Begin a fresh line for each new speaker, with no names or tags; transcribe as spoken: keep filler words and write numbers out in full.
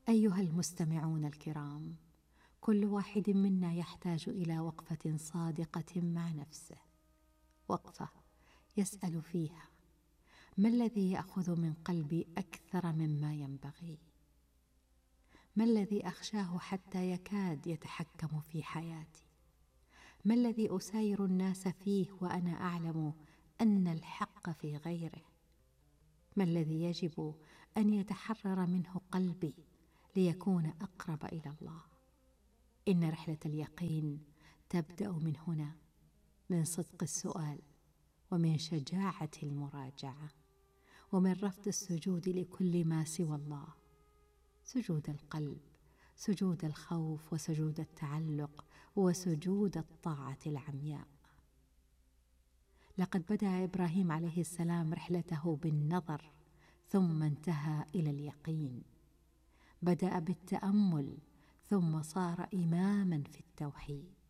أيها المستمعون الكرام، كل واحد منا يحتاج إلى وقفة صادقة مع نفسه، وقفة يسأل فيها: ما الذي يأخذ من قلبي أكثر مما ينبغي؟ ما الذي أخشاه حتى يكاد يتحكم في حياتي؟ ما الذي أساير الناس فيه وأنا أعلم أن الحق في غيره؟ ما الذي يجب أن يتحرر منه قلبي ليكون أقرب إلى الله؟ إن رحلة اليقين تبدأ من هنا، من صدق السؤال، ومن شجاعة المراجعة، ومن رفض السجود لكل ما سوى الله، سجود القلب، سجود الخوف، وسجود التعلق، وسجود الطاعة العمياء. لقد بدأ إبراهيم عليه السلام رحلته بالنظر، ثم انتهى إلى اليقين. بدأ بالتأمل، ثم صار إماما في التوحيد.